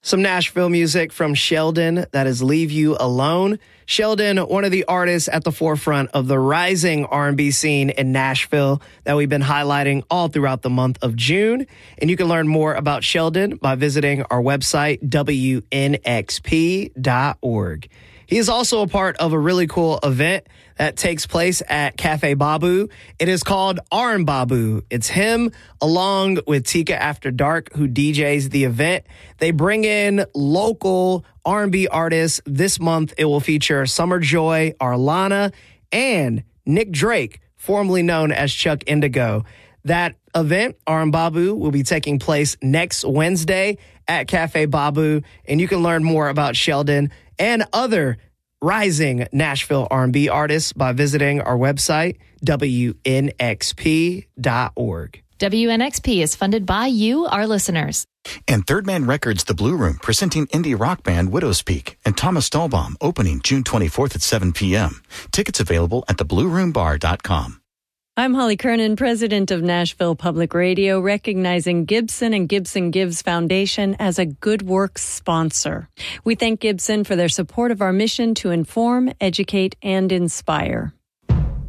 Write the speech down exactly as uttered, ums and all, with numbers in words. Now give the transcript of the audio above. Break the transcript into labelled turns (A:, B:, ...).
A: Some Nashville music from Sheldon, that is Leave You Alone. Sheldon, one of the artists at the forefront of the rising R and B scene in Nashville that we've been highlighting all throughout the month of June. And you can learn more about Sheldon by visiting our website, W N X P dot org. He is also a part of a really cool event that takes place at Cafe Babu. It is called R and Babu. It's him along with Tika After Dark, who D Js the event. They bring in local R and B artists. This month, it will feature Summer Joy, Arlana, and Nick Drake, formerly known as Chuck Indigo. That event, R and Babu, will be taking place next Wednesday at Cafe Babu, and you can learn more about Sheldon and other rising Nashville R and B artists by visiting our website, W N X P dot org.
B: W N X P is funded by you, our listeners.
C: And Third Man Records, The Blue Room, presenting indie rock band Widow's Peak and Thomas Dahlbaum, opening June twenty-fourth at seven p.m. Tickets available at the blue room bar dot com.
D: I'm Holly Kernan, president of Nashville Public Radio, recognizing Gibson and Gibson Gives Foundation as a Good Works sponsor. We thank Gibson for their support of our mission to inform, educate, and inspire.